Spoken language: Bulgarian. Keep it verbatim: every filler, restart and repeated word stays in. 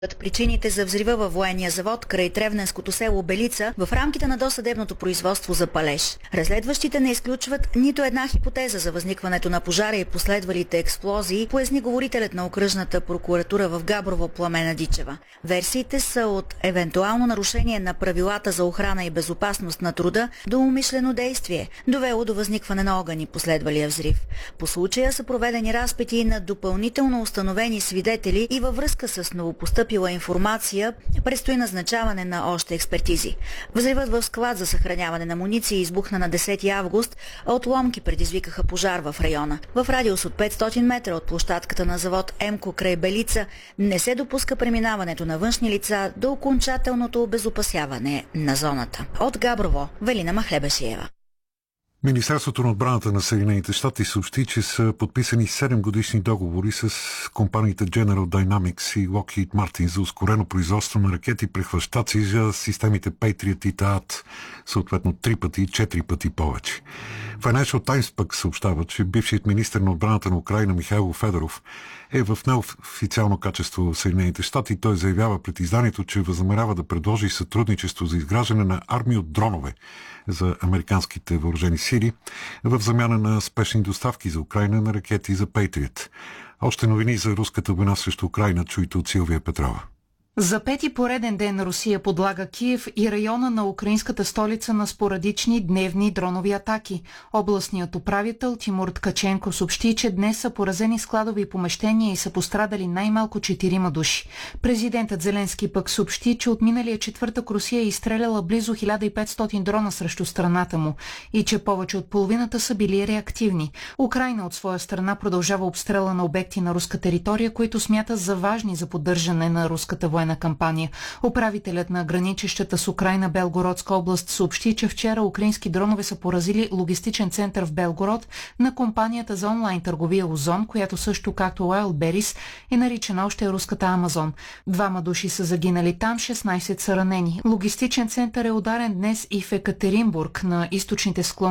Причините за взрива във военния завод край тревненското село Белица в рамките на досъдебното производство за палеж. Разследващите не изключват нито една хипотеза за възникването на пожара и последвалите експлозии, поясни говорителят на окръжната прокуратура в Габрово Пламена Дичева. Версиите са от евентуално нарушение на правилата за охрана и безопасност на труда до умишлено действие, довело до възникване на огън и последвалия взрив. По случая са проведени разпити на допълнително установени свидетели и във връзка с новопостъпили информация, предстои назначаване на още експертизи. Взривът в склад за съхраняване на муниции избухна на десети август, а отломки предизвикаха пожар в района. В радиус от петстотин метра от площадката на завод Емко край Белица не се допуска преминаването на външни лица до окончателното обезопасяване на зоната. От Габрово, Велина Махлебешиева. Министерството на отбраната на Съединените щати съобщи, че са подписани седем годишни договори с компаниите General Dynamics и Lockheed Martin за ускорено производство на ракети прехващачи за системите Patriot и Таат, съответно три пъти и четири пъти повече. Financial Times пък съобщава, че бившият министър на отбраната на Украйна Михайло Федоров е в неофициално качество в Съединените щати. Той заявява пред изданието, че възнамерява да предложи сътрудничество за изграждане на армия от дронове за американските въоръжени сили в замяна на спешни доставки за Украйна на ракети за Patriot. Още новини за руската война срещу Украйна чуйте от Силвия Петрова. За пети пореден ден Русия подлага Киев и района на украинската столица на спорадични дневни дронови атаки. Областният управител Тимур Ткаченко съобщи, че днес са поразени складови помещения и са пострадали най-малко четирима души. Президентът Зеленски пък съобщи, че от миналия четвъртък Русия е изстреляла близо хиляда и петстотин дрона срещу страната му и че повече от половината са били реактивни. Украйна от своя страна продължава обстрела на обекти на руска територия, които смята за важни за поддържане на руската военна кампания. Управителят на граничещата с Украйна Белгородска област съобщи, че вчера украински дронове са поразили логистичен център в Белгород на компанията за онлайн търговия Озон, която също както Wildberries е наричана още руската Амазон. Двама души са загинали там, шестнайсет са ранени. Логистичен център е ударен днес и в Екатеринбург на източните склони